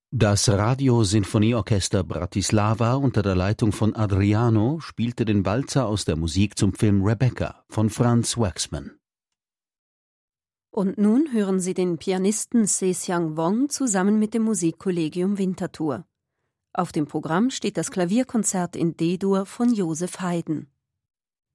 Das Radio-Sinfonieorchester Bratislava unter der Leitung von Adriano spielte den Walzer aus der Musik zum Film Rebecca von Franz Waxman. Und nun hören Sie den Pianisten Se-Siang Wong zusammen mit dem Musikkollegium Winterthur. Auf dem Programm steht das Klavierkonzert in D-Dur von Joseph Haydn.